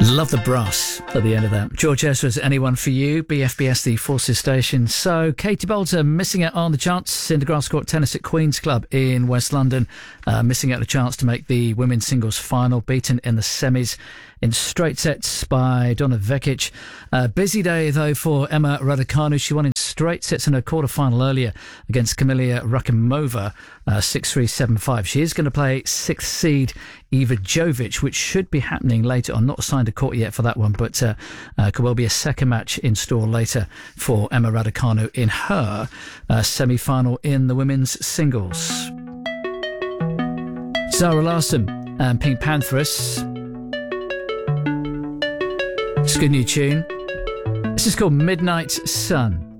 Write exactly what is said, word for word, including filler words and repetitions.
Love the brass at the end of that. George Ezra's Anyone for You, B F B S, the Forces station. So, Katie Bolter missing out on the chance in the grass court tennis at Queen's Club in West London, uh, missing out the chance to make the women's singles final, beaten in the semis in straight sets by Donna Vekic. Uh, busy day, though, for Emma Raducanu. She won in straight sets in her quarter-final earlier against Kamila Rakimova, uh, six three, seven five. She is going to play sixth seed Iva Jovic, which should be happening later on. Not signed a court yet for that one, but uh, uh, could well be a second match in store later for Emma Raducanu in her uh, semi-final in the women's singles. Zara Larsson and Pink Panthers. It's a good new tune. This is called Midnight Sun.